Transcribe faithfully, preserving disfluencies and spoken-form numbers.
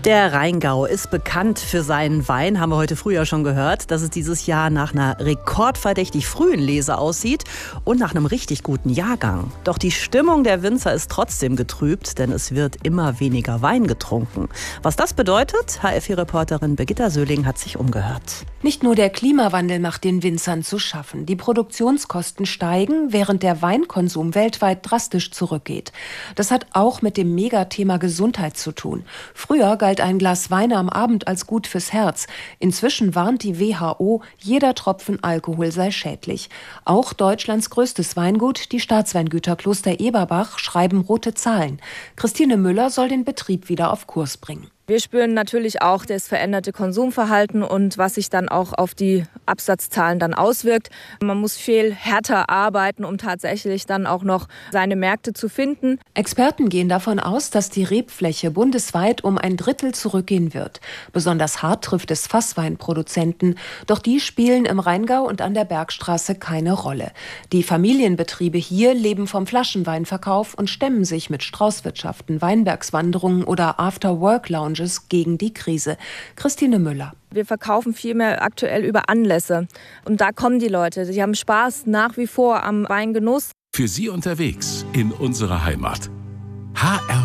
Der Rheingau ist bekannt für seinen Wein, haben wir heute früh ja schon gehört, dass es dieses Jahr nach einer rekordverdächtig frühen Lese aussieht und nach einem richtig guten Jahrgang. Doch die Stimmung der Winzer ist trotzdem getrübt, denn es wird immer weniger Wein getrunken. Was das bedeutet, H F vier-Reporterin Birgitta Söhling hat sich umgehört. Nicht nur der Klimawandel macht den Winzern zu schaffen. Die Produktionskosten steigen, während der Weinkonsum weltweit drastisch zurückgeht. Das hat auch mit dem Megathema Gesundheit zu tun. Früher galt ein Glas Wein am Abend als gut fürs Herz. Inzwischen warnt die W H O, jeder Tropfen Alkohol sei schädlich. Auch Deutschlands größtes Weingut, die Staatsweingüter Kloster Eberbach, schreiben rote Zahlen. Christine Müller soll den Betrieb wieder auf Kurs bringen. Wir spüren natürlich auch das veränderte Konsumverhalten und was sich dann auch auf die Absatzzahlen dann auswirkt. Man muss viel härter arbeiten, um tatsächlich dann auch noch seine Märkte zu finden. Experten gehen davon aus, dass die Rebfläche bundesweit um ein Drittel zurückgehen wird. Besonders hart trifft es Fassweinproduzenten. Doch die spielen im Rheingau und an der Bergstraße keine Rolle. Die Familienbetriebe hier leben vom Flaschenweinverkauf und stemmen sich mit Straußwirtschaften, Weinbergswanderungen oder After-Work-Lounge gegen die Krise. Christine Müller. Wir verkaufen viel mehr aktuell über Anlässe. Und da kommen die Leute. Sie haben Spaß nach wie vor am Weingenuss. Für Sie unterwegs in unserer Heimat. H R